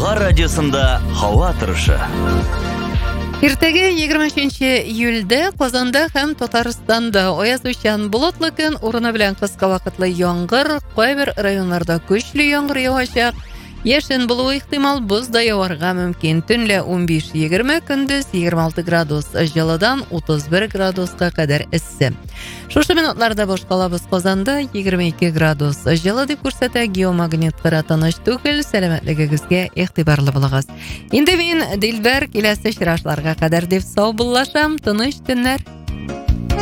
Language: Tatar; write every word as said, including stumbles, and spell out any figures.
Балалар радиосында һава торышы. Иртәгә егерменче июльдә Казанда һәм Татарстанда аязучан болытлы көн, урыны белән кыска вакытлы яңгыр, кайбер районнарда көчле яңгыр явачак. Яшен булуы ихтимал, боз да яварга мөмкин. Төнлә унбиш егерме, көндез егерме алты градус җылыдан утыз бер градуска кадәр эссе. Шушы минутларда башкалабыз Казанда егерме ике градус җылы дип күрсәтә геомагнит кыра тыныч түгел. Сәламәтлегегезгә игътибарлы булыгыз. Инде мин Дилбәр киләсе очрашларга кадәр дип сау буллашам. Тыныч төннәр.